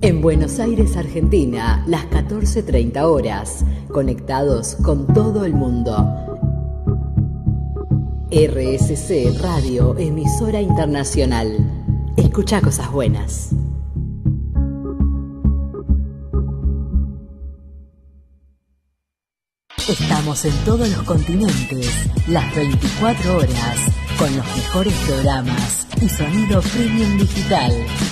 En Buenos Aires, Argentina, las 14:30 horas, conectados con todo el mundo. RSC Radio, emisora internacional. Escucha cosas buenas. Estamos en todos los continentes, las 24 horas, con los mejores programas y sonido premium digital.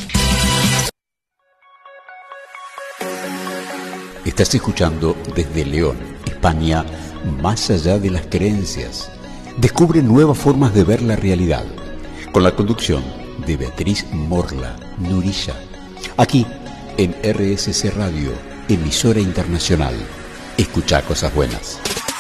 Estás escuchando desde León, España, Más allá de las creencias. Descubre nuevas formas de ver la realidad, con la conducción de Beatriz Morla Nurilla, aquí en RSC Radio, emisora internacional. Escucha cosas buenas.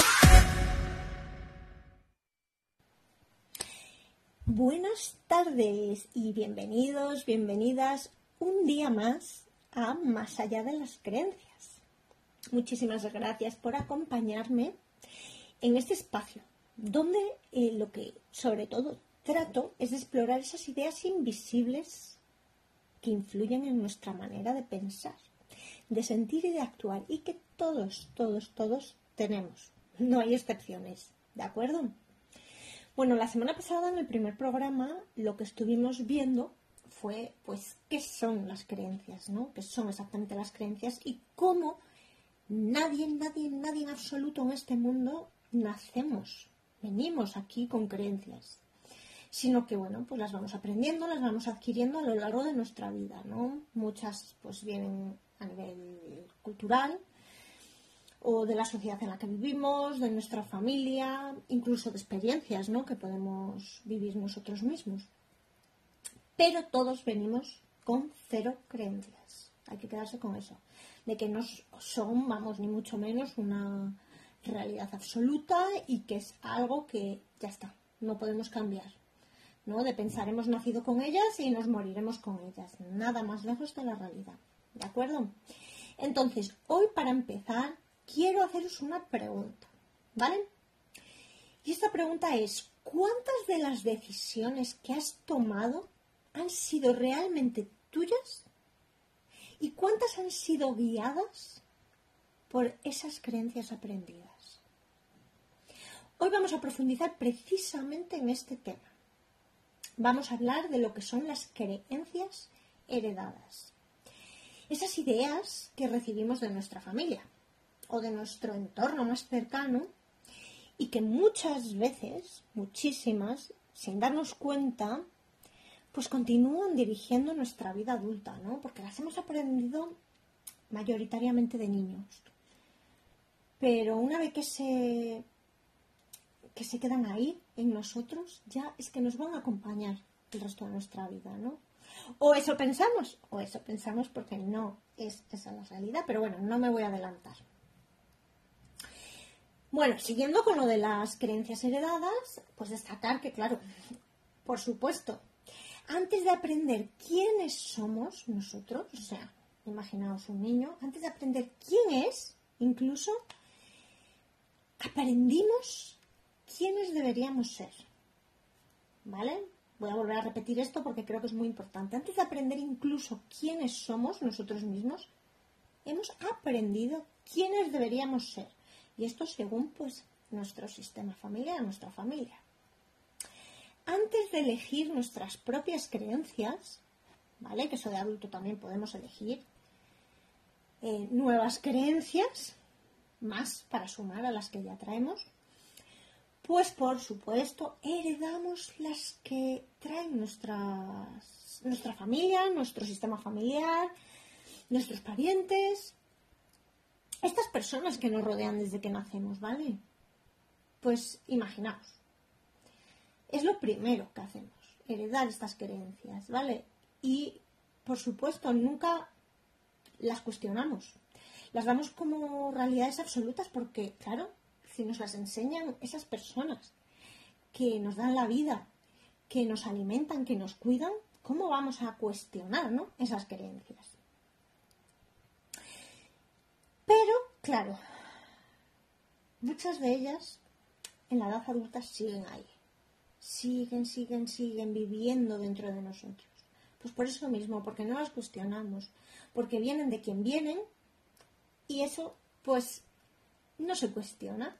Buenas tardes y bienvenidos, bienvenidas un día más a Más allá de las creencias. Muchísimas gracias por acompañarme en este espacio, donde lo que sobre todo trato es de explorar esas ideas invisibles que influyen en nuestra manera de pensar, de sentir y de actuar, y que todos tenemos. No hay excepciones, ¿de acuerdo? Bueno, la semana pasada en el primer programa lo que estuvimos viendo fue, pues, qué son las creencias, ¿no? ¿Qué son exactamente las creencias y cómo nadie en absoluto en este mundo venimos aquí con creencias, sino que, bueno, pues las vamos aprendiendo, las vamos adquiriendo a lo largo de nuestra vida, ¿no? Muchas, pues, vienen a nivel cultural o de la sociedad en la que vivimos, de nuestra familia, incluso de experiencias, ¿no?, que podemos vivir nosotros mismos. Pero todos venimos con cero creencias. Hay que quedarse con eso, de que no son, vamos, ni mucho menos una realidad absoluta y que es algo que ya está, no podemos cambiar, ¿no? De pensar hemos nacido con ellas y nos moriremos con ellas. Nada más lejos de la realidad, ¿de acuerdo? Entonces, hoy para empezar quiero haceros una pregunta, ¿vale? Y esta pregunta es: ¿cuántas de las decisiones que has tomado han sido realmente tuyas? ¿Y cuántas han sido guiadas por esas creencias aprendidas? Hoy vamos a profundizar precisamente en este tema. Vamos a hablar de lo que son las creencias heredadas. Esas ideas que recibimos de nuestra familia o de nuestro entorno más cercano y que muchas veces, muchísimas, sin darnos cuenta, pues continúan dirigiendo nuestra vida adulta, ¿no? Porque las hemos aprendido mayoritariamente de niños. Pero una vez que se quedan ahí en nosotros, ya es que nos van a acompañar el resto de nuestra vida, ¿no? O eso pensamos porque no es esa la realidad, pero bueno, no me voy a adelantar. Bueno, siguiendo con lo de las creencias heredadas, pues destacar que, claro, por supuesto, antes de aprender quiénes somos nosotros, o sea, imaginaos un niño, antes de aprender quién es, incluso aprendimos quiénes deberíamos ser, ¿vale? Voy a volver a repetir esto porque creo que es muy importante. Antes de aprender incluso quiénes somos nosotros mismos, hemos aprendido quiénes deberíamos ser. Y esto según, pues, nuestro sistema familiar, nuestra familia. Antes de elegir nuestras propias creencias, ¿vale?, que eso de adulto también podemos elegir nuevas creencias, más para sumar a las que ya traemos, pues por supuesto heredamos las que traen nuestra familia, nuestro sistema familiar, nuestros parientes, estas personas que nos rodean desde que nacemos, ¿vale? Pues imaginaos. Es lo primero que hacemos, heredar estas creencias, ¿vale? Y, por supuesto, nunca las cuestionamos. Las damos como realidades absolutas porque, claro, si nos las enseñan esas personas que nos dan la vida, que nos alimentan, que nos cuidan, ¿cómo vamos a cuestionar, ¿no?, esas creencias? Pero, claro, muchas de ellas en la edad adulta siguen ahí. Siguen viviendo dentro de nosotros. Pues por eso mismo, porque no las cuestionamos, porque vienen de quien vienen y eso pues no se cuestiona.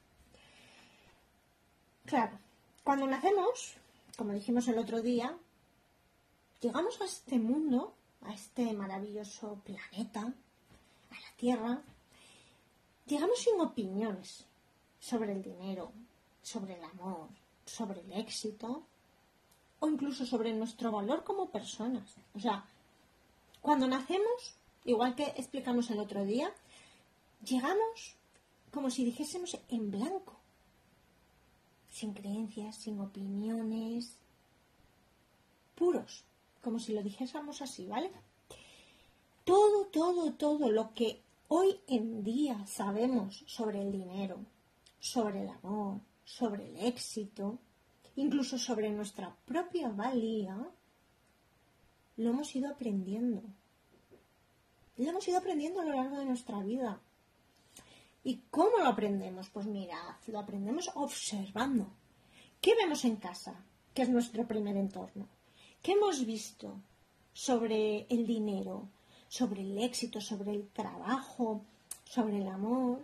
Claro, cuando nacemos, como dijimos el otro día, llegamos a este mundo, a este maravilloso planeta, a la Tierra, llegamos sin opiniones sobre el dinero, sobre el amor, sobre el éxito o incluso sobre nuestro valor como personas. O sea, cuando nacemos, igual que explicamos el otro día, llegamos como si dijésemos en blanco, sin creencias, sin opiniones, puros, como si lo dijésemos así, ¿vale? Todo lo que hoy en día sabemos sobre el dinero, sobre el amor, sobre el éxito, incluso sobre nuestra propia valía, lo hemos ido aprendiendo. Lo hemos ido aprendiendo a lo largo de nuestra vida. ¿Y cómo lo aprendemos? Pues mirad, lo aprendemos observando. ¿Qué vemos en casa? Que es nuestro primer entorno. ¿Qué hemos visto sobre el dinero, sobre el éxito, sobre el trabajo, sobre el amor?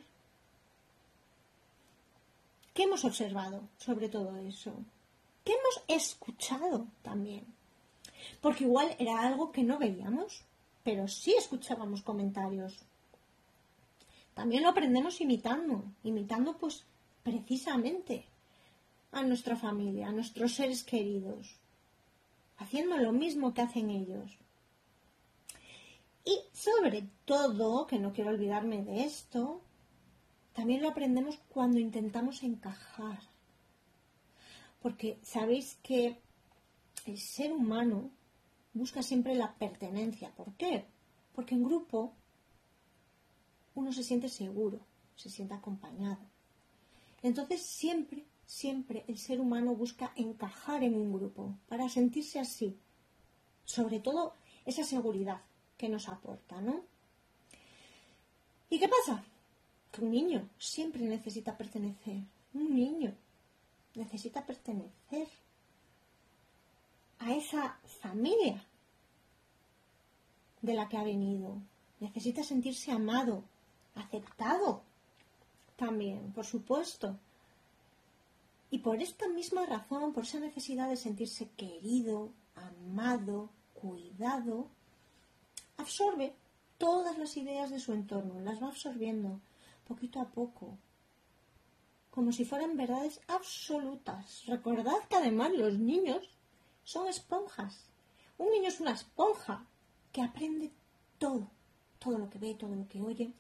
¿Qué hemos observado sobre todo eso? ¿Qué hemos escuchado también? Porque igual era algo que no veíamos, pero sí escuchábamos comentarios. También lo aprendemos imitando pues precisamente a nuestra familia, a nuestros seres queridos, haciendo lo mismo que hacen ellos. Y sobre todo, que no quiero olvidarme de esto, también lo aprendemos cuando intentamos encajar. Porque sabéis que el ser humano busca siempre la pertenencia. ¿Por qué? Porque en grupo uno se siente seguro, se siente acompañado. Entonces siempre el ser humano busca encajar en un grupo para sentirse así. Sobre todo esa seguridad que nos aporta, ¿no? ¿Y qué pasa? Que un niño siempre necesita pertenecer. Un niño necesita pertenecer a esa familia de la que ha venido. Necesita sentirse amado, aceptado también, por supuesto. Y por esta misma razón, por esa necesidad de sentirse querido, amado, cuidado, absorbe todas las ideas de su entorno, las va absorbiendo poquito a poco, como si fueran verdades absolutas. Recordad que además los niños son esponjas. Un niño es una esponja que aprende todo lo que ve, todo lo que oye.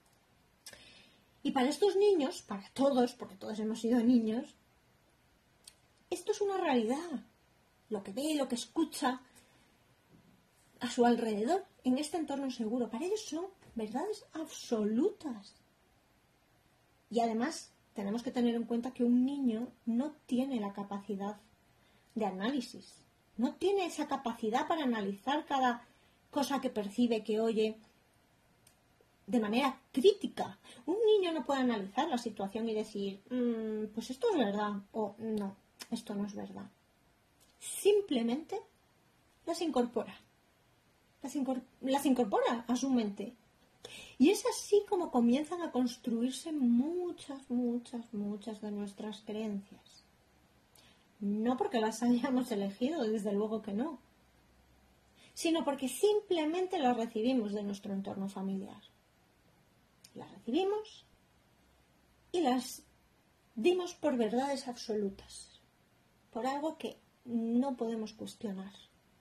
Y para estos niños, para todos, porque todos hemos sido niños, esto es una realidad. Lo que ve, lo que escucha a su alrededor, en este entorno seguro, para ellos son verdades absolutas. Y además tenemos que tener en cuenta que un niño no tiene la capacidad de análisis, no tiene esa capacidad para analizar cada cosa que percibe, que oye, de manera crítica. Un niño no puede analizar la situación y decir, pues esto es verdad, o no, esto no es verdad. Simplemente las incorpora. Las incorpora a su mente. Y es así como comienzan a construirse muchas de nuestras creencias. No porque las hayamos elegido, desde luego que no, sino porque simplemente las recibimos de nuestro entorno familiar. Las recibimos y las dimos por verdades absolutas, por algo que no podemos cuestionar.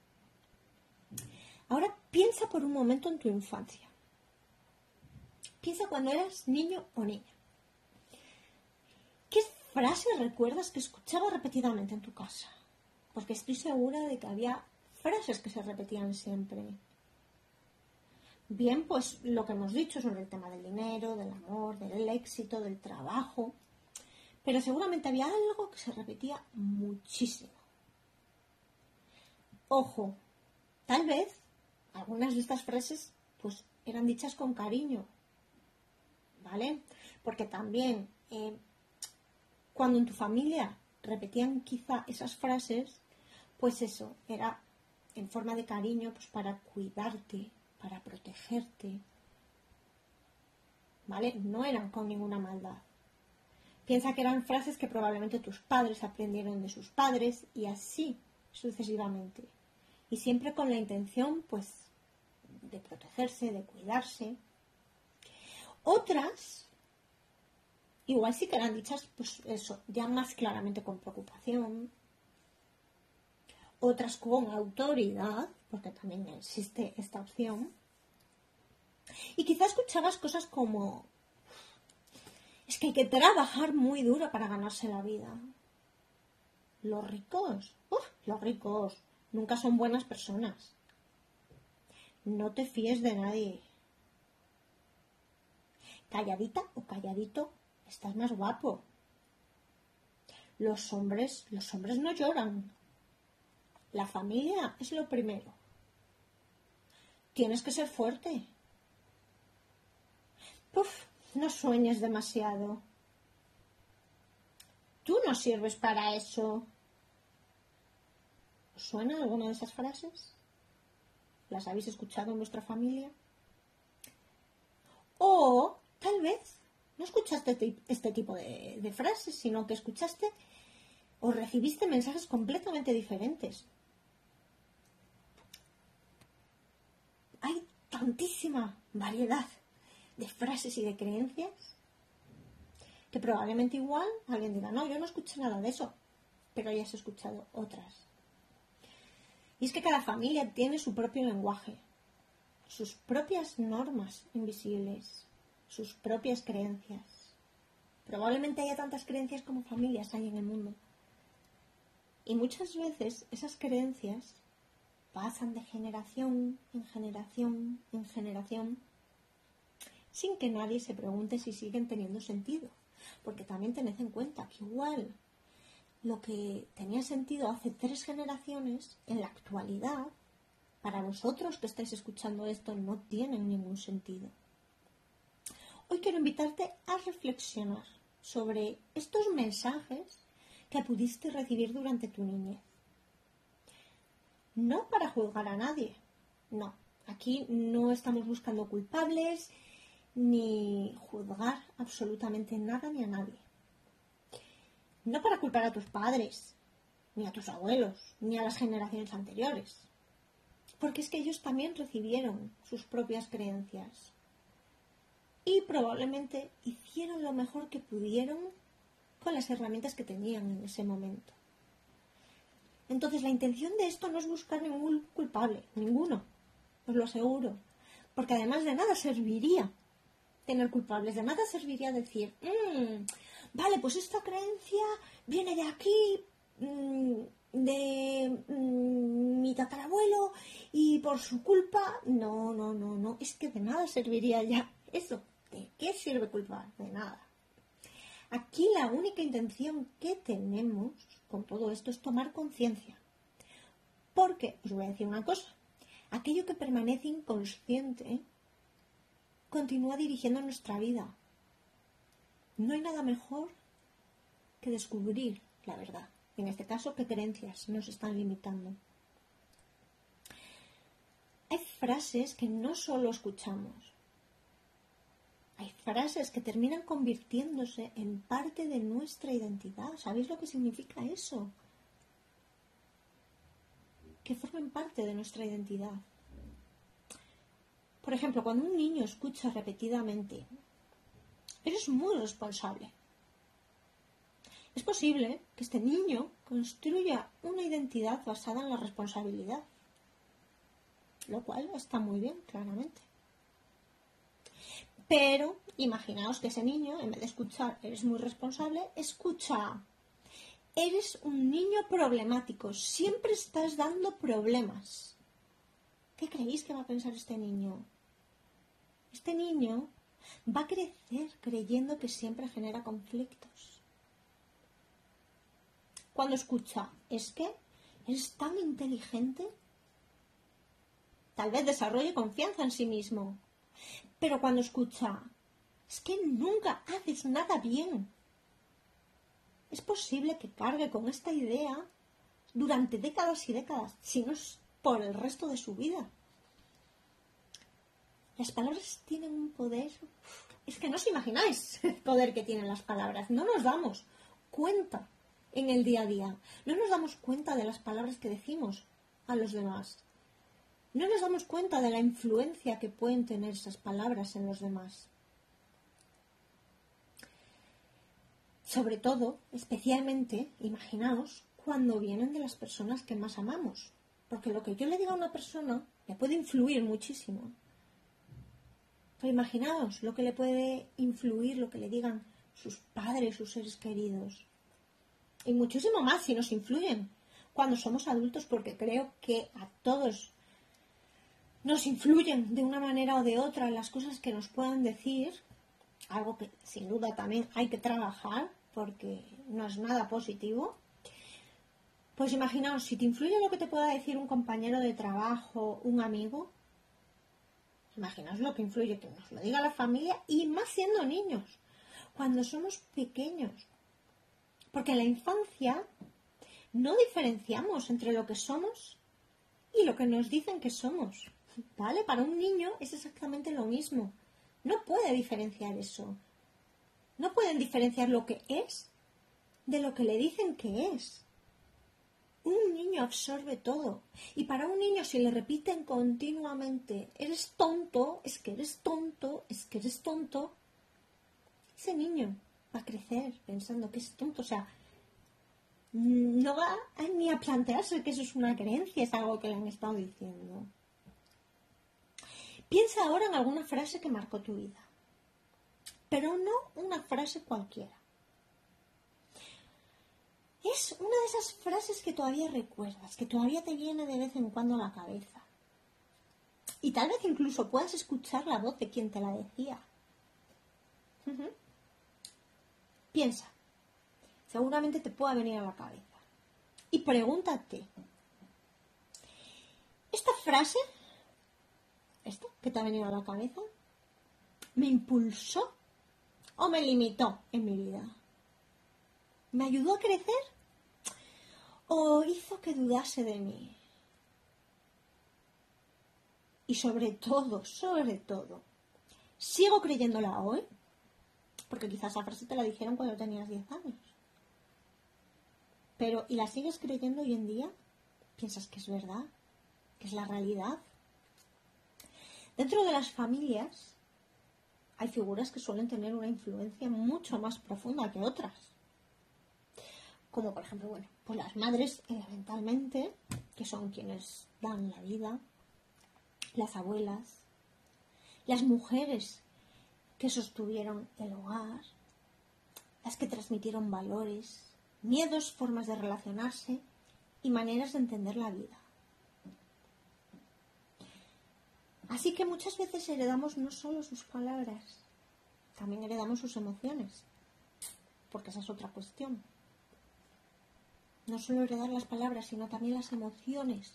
Ahora piensa por un momento en tu infancia. Piensa cuando eras niño o niña. ¿Qué frases recuerdas que escuchabas repetidamente en tu casa? Porque estoy segura de que había frases que se repetían siempre. Bien, pues lo que hemos dicho sobre el tema del dinero, del amor, del éxito, del trabajo. Pero seguramente había algo que se repetía muchísimo. Ojo, tal vez algunas de estas frases pues eran dichas con cariño, ¿vale? Porque también cuando en tu familia repetían quizá esas frases, pues eso, era en forma de cariño, pues para cuidarte, para protegerte, ¿vale? No eran con ninguna maldad. Piensa que eran frases que probablemente tus padres aprendieron de sus padres y así sucesivamente. Y siempre con la intención, pues, de protegerse, de cuidarse. Otras, igual sí que eran dichas, pues eso, ya más claramente con preocupación. Otras con autoridad, porque también existe esta opción. Y quizás escuchabas cosas como: es que hay que trabajar muy duro para ganarse la vida. Los ricos, nunca son buenas personas. No te fíes de nadie. Calladita o calladito, estás más guapo. Los hombres no lloran. La familia es lo primero. Tienes que ser fuerte. No sueñes demasiado. Tú no sirves para eso. ¿Os suena alguna de esas frases? ¿Las habéis escuchado en vuestra familia? O tal vez no escuchaste este tipo de frases, sino que escuchaste o recibiste mensajes completamente diferentes. Hay tantísima variedad de frases y de creencias que probablemente igual alguien diga: no, yo no escuché nada de eso, pero hayas escuchado otras. Y es que cada familia tiene su propio lenguaje, sus propias normas invisibles, sus propias creencias. Probablemente haya tantas creencias como familias hay en el mundo. Y muchas veces esas creencias pasan de generación en generación en generación sin que nadie se pregunte si siguen teniendo sentido. Porque también tened en cuenta que igual lo que tenía sentido hace 3 generaciones, en la actualidad, para vosotros que estáis escuchando esto, no tienen ningún sentido. Hoy quiero invitarte a reflexionar sobre estos mensajes que pudiste recibir durante tu niñez. No para juzgar a nadie, no. Aquí no estamos buscando culpables ni juzgar absolutamente nada ni a nadie. No para culpar a tus padres, ni a tus abuelos, ni a las generaciones anteriores. Porque es que ellos también recibieron sus propias creencias. Y probablemente hicieron lo mejor que pudieron con las herramientas que tenían en ese momento. Entonces la intención de esto no es buscar ningún culpable, ninguno, os lo aseguro. Porque además de nada serviría tener culpables, de nada serviría decir: vale, pues esta creencia viene de aquí, de mi tatarabuelo, y por su culpa, no, es que de nada serviría ya eso. ¿De qué sirve culpar? De nada. Aquí la única intención que tenemos con todo esto es tomar conciencia. Porque, os voy a decir una cosa, aquello que permanece inconsciente continúa dirigiendo nuestra vida. No hay nada mejor que descubrir la verdad. En este caso, qué creencias nos están limitando. Hay frases que no solo escuchamos. Hay frases que terminan convirtiéndose en parte de nuestra identidad. ¿Sabéis lo que significa eso? Que formen parte de nuestra identidad. Por ejemplo, cuando un niño escucha repetidamente: eres muy responsable. Es posible que este niño construya una identidad basada en la responsabilidad. Lo cual está muy bien, claramente. Pero imaginaos que ese niño, en vez de escuchar eres muy responsable, escucha: eres un niño problemático, siempre estás dando problemas. ¿Qué creéis que va a pensar este niño? Este niño va a crecer creyendo que siempre genera conflictos. Cuando escucha: es que eres tan inteligente, tal vez desarrolle confianza en sí mismo. Pero cuando escucha: es que nunca haces nada bien, es posible que cargue con esta idea durante décadas y décadas, si no es por el resto de su vida. Las palabras tienen un poder, es que no os imagináis el poder que tienen las palabras. No nos damos cuenta en el día a día. No nos damos cuenta de las palabras que decimos a los demás. No nos damos cuenta de la influencia que pueden tener esas palabras en los demás. Sobre todo, especialmente, imaginaos, cuando vienen de las personas que más amamos. Porque lo que yo le diga a una persona le puede influir muchísimo. Pero imaginaos lo que le puede influir, lo que le digan sus padres, sus seres queridos. Y muchísimo más si nos influyen cuando somos adultos, porque creo que a todos nos influyen de una manera o de otra las cosas que nos puedan decir, algo que sin duda también hay que trabajar porque no es nada positivo. Pues imaginaos, si te influye lo que te pueda decir un compañero de trabajo, un amigo, imaginaos lo que influye que nos lo diga la familia, y más siendo niños, cuando somos pequeños. Porque en la infancia no diferenciamos entre lo que somos y lo que nos dicen que somos, ¿vale? Para un niño es exactamente lo mismo. No puede diferenciar eso. No pueden diferenciar lo que es de lo que le dicen que es. Un niño absorbe todo. Y para un niño, si le repiten continuamente, eres tonto, es que eres tonto, es que eres tonto, ese niño va a crecer pensando que es tonto. O sea, no va ni a plantearse que eso es una creencia, es algo que le han estado diciendo. Piensa ahora en alguna frase que marcó tu vida, pero no una frase cualquiera. Es una de esas frases que todavía recuerdas, que todavía te viene de vez en cuando a la cabeza. Y tal vez incluso puedas escuchar la voz de quien te la decía. Piensa, seguramente te pueda venir a la cabeza. Y pregúntate, ¿esta frase, esto que te ha venido a la cabeza, me impulsó o me limitó en mi vida? ¿Me ayudó a crecer o hizo que dudase de mí? Y sobre todo, ¿sigo creyéndola hoy? Porque quizás esa frase te la dijeron cuando tenías 10 años. Pero, ¿y la sigues creyendo hoy en día? ¿Piensas que es verdad? ¿Que es la realidad? Dentro de las familias hay figuras que suelen tener una influencia mucho más profunda que otras. Como por ejemplo, pues las madres elementalmente, que son quienes dan la vida, las abuelas, las mujeres que sostuvieron el hogar, las que transmitieron valores, miedos, formas de relacionarse y maneras de entender la vida. Así que muchas veces heredamos no solo sus palabras, también heredamos sus emociones, porque esa es otra cuestión. No solo heredar las palabras, sino también las emociones.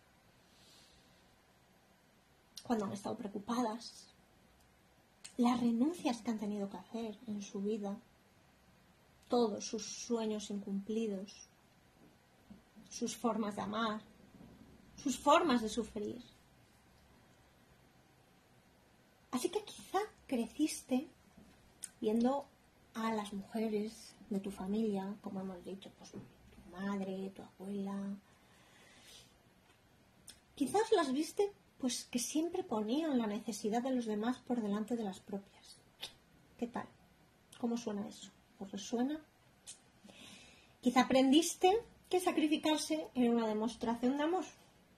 Cuando han estado preocupadas, las renuncias que han tenido que hacer en su vida, todos sus sueños incumplidos, sus formas de amar, sus formas de sufrir. Así que quizá creciste viendo a las mujeres de tu familia, como hemos dicho, pues tu madre, tu abuela. Quizás las viste pues que siempre ponían la necesidad de los demás por delante de las propias. ¿Qué tal? ¿Cómo suena eso? ¿Os resuena? Quizá aprendiste que sacrificarse era una demostración de amor.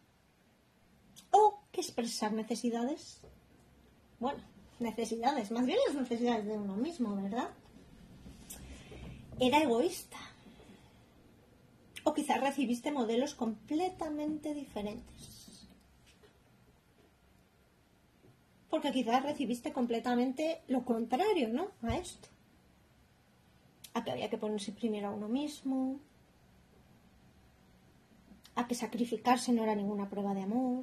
O que expresar necesidades, necesidades, más bien las necesidades de uno mismo, ¿verdad? Era egoísta. O quizás recibiste modelos completamente diferentes. Porque quizás recibiste completamente lo contrario, ¿no? A esto. A que había que ponerse primero a uno mismo. A que sacrificarse no era ninguna prueba de amor.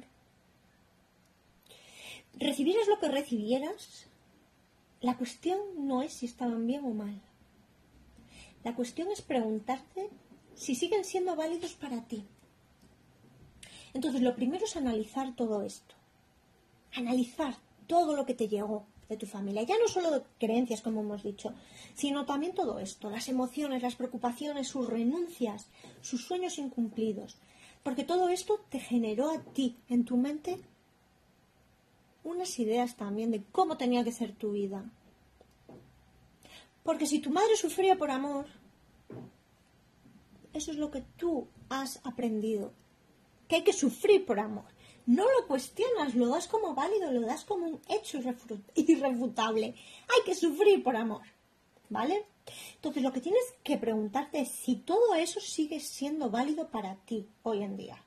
Recibieras lo que recibieras, la cuestión no es si estaban bien o mal. La cuestión es preguntarte si siguen siendo válidos para ti. Entonces, lo primero es analizar todo esto. Analizar todo lo que te llegó de tu familia. Ya no solo creencias, como hemos dicho, sino también todo esto. Las emociones, las preocupaciones, sus renuncias, sus sueños incumplidos. Porque todo esto te generó a ti, en tu mente, unas ideas también de cómo tenía que ser tu vida. Porque si tu madre sufría por amor, eso es lo que tú has aprendido. Que hay que sufrir por amor. No lo cuestionas, lo das como válido, lo das como un hecho irrefutable. Hay que sufrir por amor, ¿vale? Entonces lo que tienes que preguntarte es si todo eso sigue siendo válido para ti hoy en día.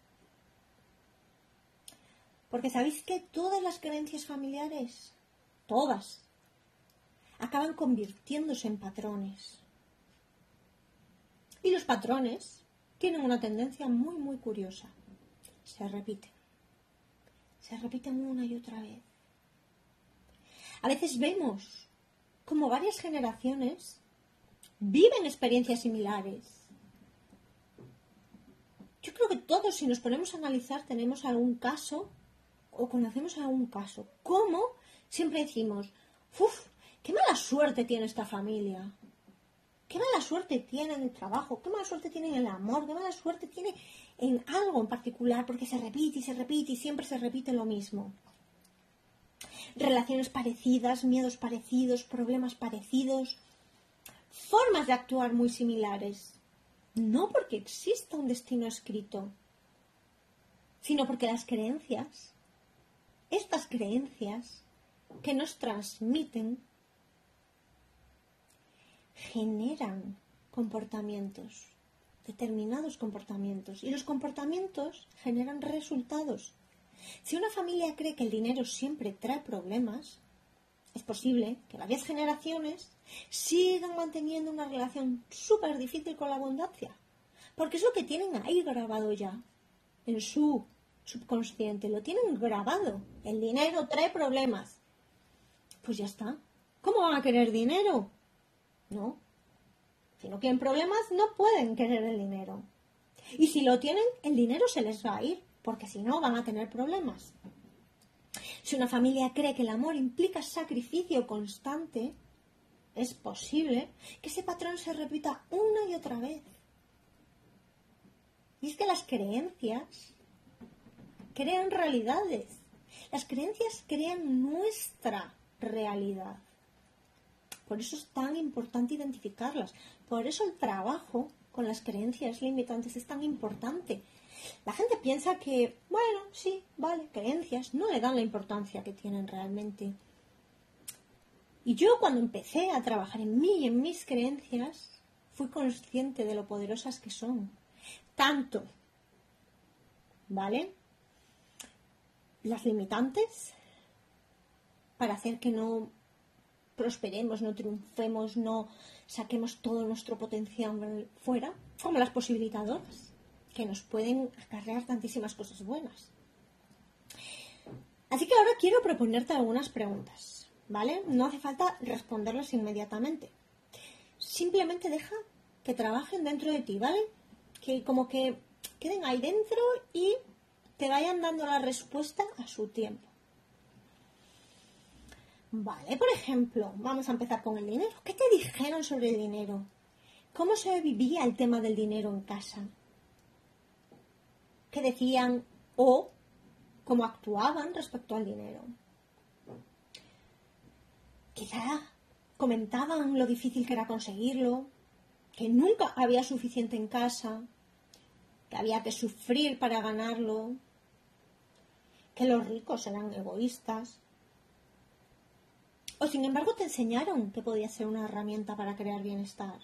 Porque ¿sabéis que todas las creencias familiares, todas, acaban convirtiéndose en patrones? Y los patrones tienen una tendencia muy, muy curiosa. Se repiten una y otra vez. A veces vemos como varias generaciones viven experiencias similares. Yo creo que todos, si nos ponemos a analizar, tenemos algún caso o conocemos algún caso. ¿Cómo? Siempre decimos, ¡uf! ¡Qué mala suerte tiene esta familia! ¡Qué mala suerte tiene en el trabajo! ¡Qué mala suerte tiene en el amor! ¡Qué mala suerte tiene en algo en particular! Porque se repite y siempre se repite lo mismo. Relaciones parecidas, miedos parecidos, problemas parecidos, formas de actuar muy similares. No porque exista un destino escrito, sino porque las creencias, estas creencias que nos transmiten, generan comportamientos, determinados comportamientos, y los comportamientos generan resultados. Si una familia cree que el dinero siempre trae problemas, es posible que varias generaciones sigan manteniendo una relación súper difícil con la abundancia, porque es lo que tienen ahí grabado ya, en su subconsciente, lo tienen grabado. El dinero trae problemas. Pues ya está. ¿Cómo van a querer dinero? No. Si no quieren problemas, no pueden querer el dinero. Y si lo tienen, el dinero se les va a ir, porque si no van a tener problemas. Si una familia cree que el amor implica sacrificio constante, es posible que ese patrón se repita una y otra vez. Y es que las creencias crean realidades. Las creencias crean nuestra realidad. Por eso es tan importante identificarlas. Por eso el trabajo con las creencias limitantes es tan importante. La gente piensa que, bueno, sí, vale, creencias, no le dan la importancia que tienen realmente. Y yo cuando empecé a trabajar en mí y en mis creencias, fui consciente de lo poderosas que son. Tanto, ¿vale? Las limitantes, para hacer que no prosperemos, no triunfemos, no saquemos todo nuestro potencial fuera, como las posibilitadoras, que nos pueden acarrear tantísimas cosas buenas. Así que ahora quiero proponerte algunas preguntas, ¿vale? No hace falta responderlas inmediatamente. Simplemente deja que trabajen dentro de ti, ¿vale? Que como que queden ahí dentro y te vayan dando la respuesta a su tiempo. Vale, por ejemplo, vamos a empezar con el dinero. ¿Qué te dijeron sobre el dinero? ¿Cómo se vivía el tema del dinero en casa? ¿Qué decían o cómo actuaban respecto al dinero? Quizá comentaban lo difícil que era conseguirlo, que nunca había suficiente en casa, que había que sufrir para ganarlo, que los ricos eran egoístas. O sin embargo te enseñaron que podía ser una herramienta para crear bienestar.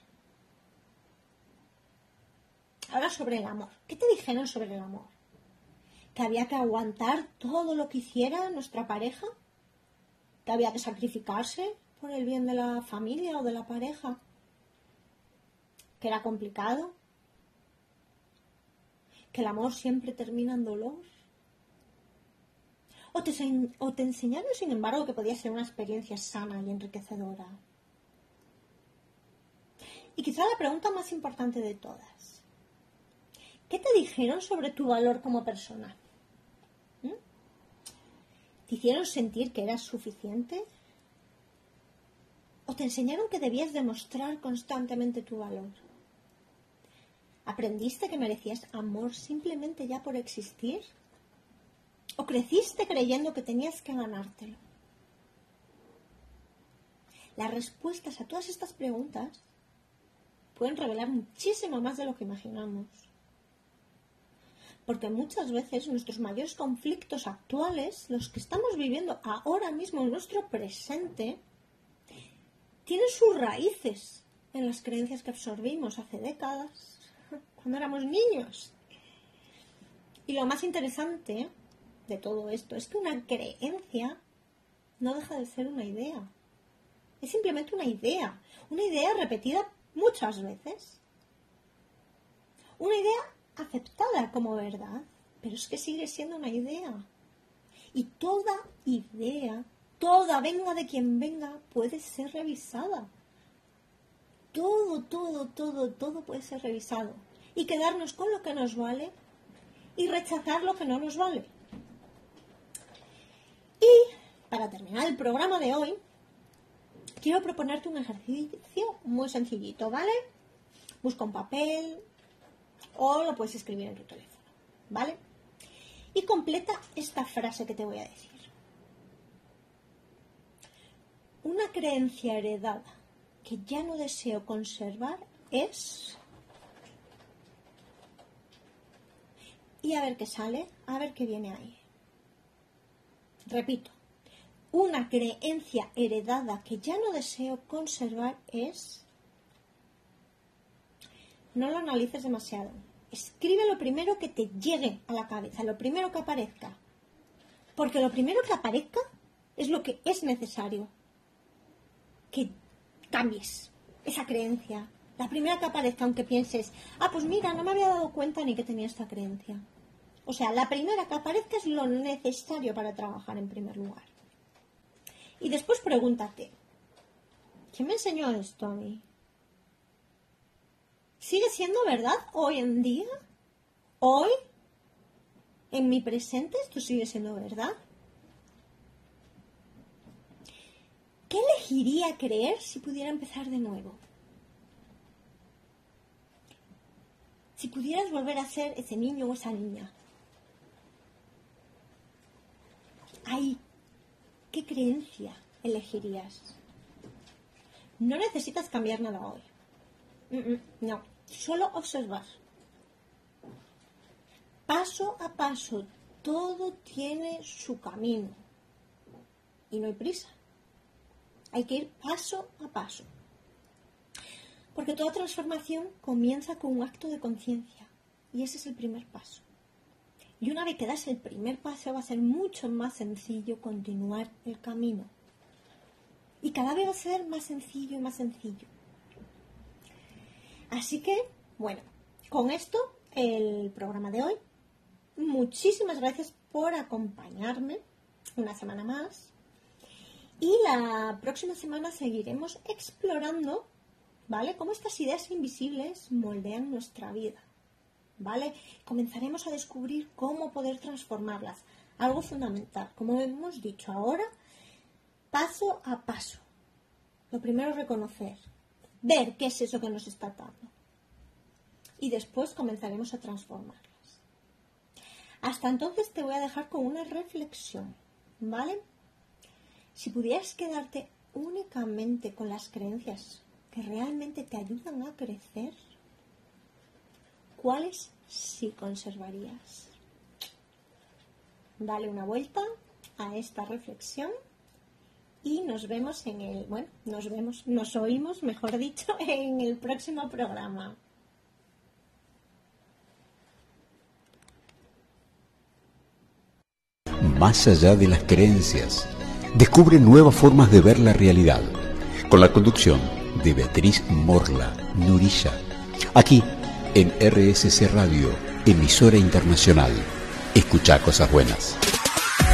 Ahora sobre el amor. ¿Qué te dijeron sobre el amor? ¿Que había que aguantar todo lo que hiciera nuestra pareja? ¿Que había que sacrificarse por el bien de la familia o de la pareja? ¿Que era complicado? ¿Que el amor siempre termina en dolor? ¿O te enseñaron, sin embargo, que podía ser una experiencia sana y enriquecedora? Y quizá la pregunta más importante de todas. ¿Qué te dijeron sobre tu valor como persona? ¿Te hicieron sentir que eras suficiente? ¿O te enseñaron que debías demostrar constantemente tu valor? ¿Aprendiste que merecías amor simplemente ya por existir? ¿O creciste creyendo que tenías que ganártelo? Las respuestas a todas estas preguntas pueden revelar muchísimo más de lo que imaginamos. Porque muchas veces nuestros mayores conflictos actuales, los que estamos viviendo ahora mismo en nuestro presente, tienen sus raíces en las creencias que absorbimos hace décadas, cuando éramos niños. Y lo más interesante de todo esto es que una creencia no deja de ser una idea. Es simplemente una idea repetida muchas veces. Una idea aceptada como verdad, pero es que sigue siendo una idea. Y toda idea, venga de quien venga, puede ser revisada. Todo puede ser revisado. Y quedarnos con lo que nos vale y rechazar lo que no nos vale. Y para terminar el programa de hoy, quiero proponerte un ejercicio muy sencillito, ¿vale? Busca un papel o lo puedes escribir en tu teléfono, ¿vale? Y completa esta frase que te voy a decir. Una creencia heredada que ya no deseo conservar es... Y a ver qué sale, a ver qué viene ahí. Repito. Una creencia heredada que ya no deseo conservar es... No lo analices demasiado. Escribe lo primero que te llegue a la cabeza, lo primero que aparezca. Porque lo primero que aparezca es lo que es necesario. Que cambies esa creencia. La primera que aparezca, aunque pienses, pues mira, no me había dado cuenta ni que tenía esta creencia. O sea, la primera que aparezca es lo necesario para trabajar en primer lugar. Y después pregúntate, ¿quién me enseñó esto a mí? ¿Sigue siendo verdad hoy en día? ¿Hoy? ¿En mi presente esto sigue siendo verdad? ¿Qué elegiría creer si pudiera empezar de nuevo? Si pudieras volver a ser ese niño o esa niña. Ahí. ¿Qué creencia elegirías? No necesitas cambiar nada hoy. No, solo observar. Paso a paso, todo tiene su camino. Y no hay prisa. Hay que ir paso a paso. Porque toda transformación comienza con un acto de conciencia. Y ese es el primer paso. Y una vez que das el primer paso va a ser mucho más sencillo continuar el camino. Y cada vez va a ser más sencillo y más sencillo. Así que, bueno, con esto el programa de hoy. Muchísimas gracias por acompañarme una semana más. Y la próxima semana seguiremos explorando, ¿vale?, cómo estas ideas invisibles moldean nuestra vida. ¿Vale? Comenzaremos a descubrir cómo poder transformarlas. Algo fundamental, como hemos dicho ahora, paso a paso. Lo primero es reconocer, ver qué es eso que nos está atando. Y después comenzaremos a transformarlas. Hasta entonces te voy a dejar con una reflexión, ¿vale? Si pudieras quedarte únicamente con las creencias que realmente te ayudan a crecer, ¿cuáles sí conservarías? Dale una vuelta a esta reflexión y nos vemos nos oímos, mejor dicho, en el próximo programa. Más allá de las creencias, descubre nuevas formas de ver la realidad, con la conducción de Beatriz Morla Nurilla, aquí en RSC Radio, emisora internacional. Escucha cosas buenas.